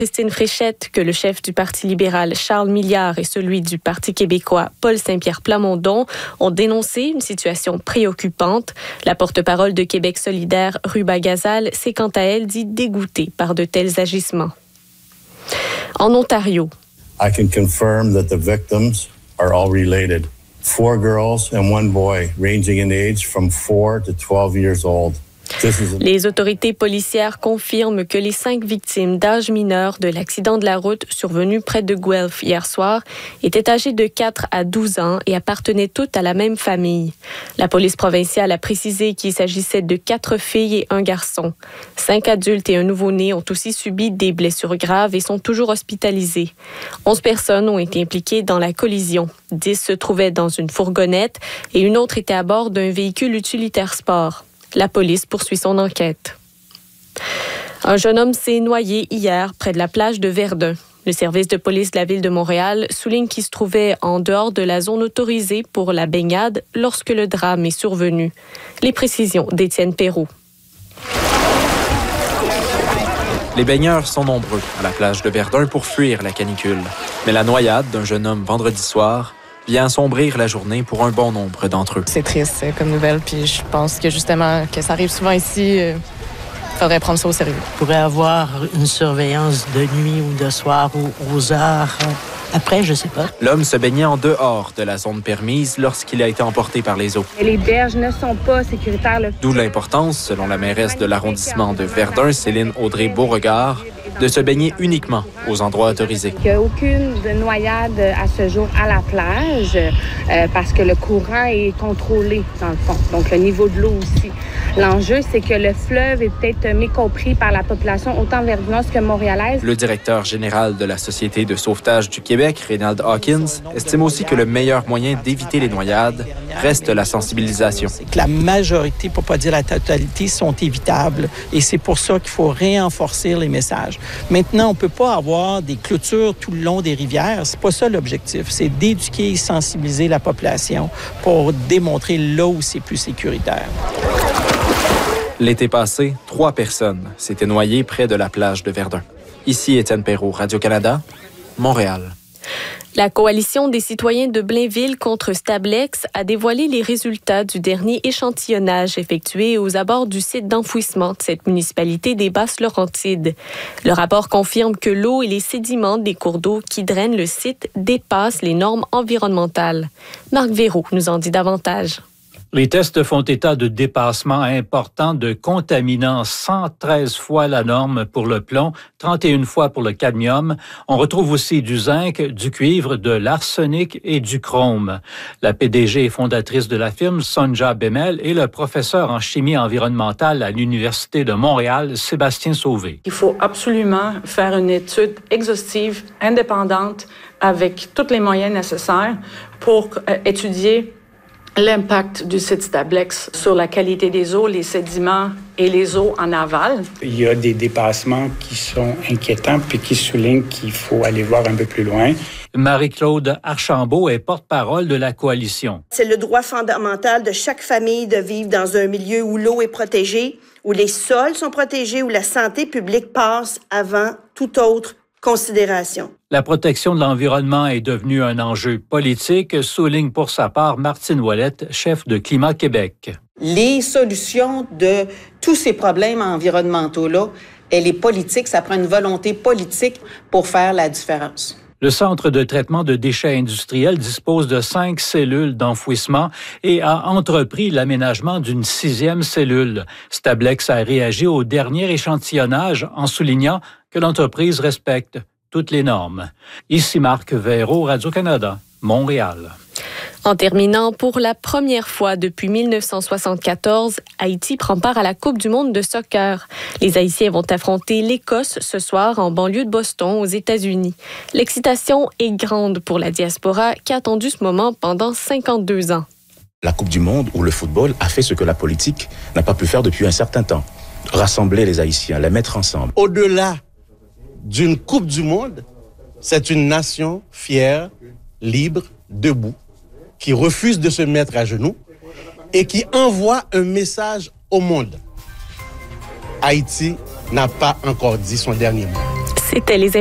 Christine Fréchette que le chef du Parti libéral Charles Milliard et celui du Parti québécois Paul Saint-Pierre Plamondon ont dénoncé une situation préoccupante. La porte-parole de Québec solidaire, Ruba Gazal, s'est quant à elle dit dégoûtée par de tels agissements. En Ontario, I can confirm that the victims are all related. 4 girls and 1 boy, ranging in age from 4 to 12 years old. Les autorités policières confirment que les 5 victimes d'âge mineur de l'accident de la route survenu près de Guelph hier soir étaient âgées de 4 à 12 ans et appartenaient toutes à la même famille. La police provinciale a précisé qu'il s'agissait de 4 filles et 1 garçon. 5 adultes et un nouveau-né ont aussi subi des blessures graves et sont toujours hospitalisés. 11 personnes ont été impliquées dans la collision. 10 se trouvaient dans une fourgonnette et une autre était à bord d'un véhicule utilitaire sport. La police poursuit son enquête. Un jeune homme s'est noyé hier près de la plage de Verdun. Le service de police de la Ville de Montréal souligne qu'il se trouvait en dehors de la zone autorisée pour la baignade lorsque le drame est survenu. Les précisions d'Étienne Perrault. Les baigneurs sont nombreux à la plage de Verdun pour fuir la canicule. Mais la noyade d'un jeune homme vendredi soir vient assombrir la journée pour un bon nombre d'entre eux. C'est triste comme nouvelle, puis je pense que justement que ça arrive souvent ici, faudrait prendre ça au sérieux. Il pourrait avoir une surveillance de nuit ou de soir ou aux heures. Après, je sais pas. L'homme se baignait en dehors de la zone permise lorsqu'il a été emporté par les eaux. Les berges ne sont pas sécuritaires. D'où l'importance, selon la mairesse de l'arrondissement de Verdun, Céline Audrey-Beauregard, de se baigner uniquement aux endroits autorisés. Il n'y a aucune noyade à ce jour à la plage parce que le courant est contrôlé, dans le fond. Donc, le niveau de l'eau aussi. L'enjeu, c'est que le fleuve est peut-être mécompris par la population autant verdunoise que montréalaise. Le directeur général de la Société de sauvetage du Québec, Reynald Hawkins, estime aussi que le meilleur moyen d'éviter les noyades reste la sensibilisation. La majorité, pour ne pas dire la totalité, sont évitables et c'est pour ça qu'il faut renforcer les messages. Maintenant, on ne peut pas avoir des clôtures tout le long des rivières. C'est pas ça l'objectif. C'est d'éduquer et sensibiliser la population pour démontrer là où c'est plus sécuritaire. L'été passé, 3 personnes s'étaient noyées près de la plage de Verdun. Ici Étienne Perrault, Radio-Canada, Montréal. La coalition des citoyens de Blainville contre Stablex a dévoilé les résultats du dernier échantillonnage effectué aux abords du site d'enfouissement de cette municipalité des Basses-Laurentides. Le rapport confirme que l'eau et les sédiments des cours d'eau qui drainent le site dépassent les normes environnementales. Marc Véraud nous en dit davantage. Les tests font état de dépassements importants de contaminants, 113 fois la norme pour le plomb, 31 fois pour le cadmium. On retrouve aussi du zinc, du cuivre, de l'arsenic et du chrome. La PDG et fondatrice de la firme, Sonja Bemel, et le professeur en chimie environnementale à l'Université de Montréal, Sébastien Sauvé. Il faut absolument faire une étude exhaustive, indépendante, avec tous les moyens nécessaires pour étudier l'impact du site Stablex sur la qualité des eaux, les sédiments et les eaux en aval. Il y a des dépassements qui sont inquiétants puis qui soulignent qu'il faut aller voir un peu plus loin. Marie-Claude Archambault est porte-parole de la coalition. C'est le droit fondamental de chaque famille de vivre dans un milieu où l'eau est protégée, où les sols sont protégés, où la santé publique passe avant toute autre considération. La protection de l'environnement est devenue un enjeu politique, souligne pour sa part Martine Ouellette, chef de Climat Québec. Les solutions de tous ces problèmes environnementaux-là, elle est politique. Ça prend une volonté politique pour faire la différence. Le Centre de traitement de déchets industriels dispose de 5 cellules d'enfouissement et a entrepris l'aménagement d'une 6e cellule. Stablex a réagi au dernier échantillonnage en soulignant que l'entreprise respecte toutes les normes. Ici Marc Véraud, Radio-Canada, Montréal. En terminant, pour la première fois depuis 1974, Haïti prend part à la Coupe du monde de soccer. Les Haïtiens vont affronter l'Écosse ce soir en banlieue de Boston, aux États-Unis. L'excitation est grande pour la diaspora qui a attendu ce moment pendant 52 ans. La Coupe du monde où le football a fait ce que la politique n'a pas pu faire depuis un certain temps. Rassembler les Haïtiens, les mettre ensemble. Au-delà d'une Coupe du monde, c'est une nation fière, libre, debout, qui refuse de se mettre à genoux et qui envoie un message au monde. Haïti n'a pas encore dit son dernier mot. C'était les